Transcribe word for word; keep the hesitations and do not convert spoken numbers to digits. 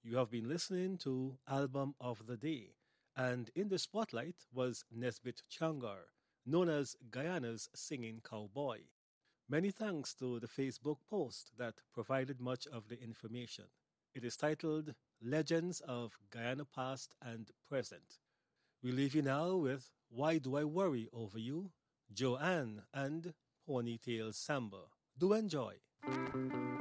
You have been listening to Album of the Day, and in the spotlight was Nesbit Changar, known as Guyana's singing cowboy. Many thanks to the Facebook post that provided much of the information. It is titled Legends of Guyana Past and Present. We leave you now with Why Do I Worry Over You, Joanne and Ponytail Samba. Do enjoy.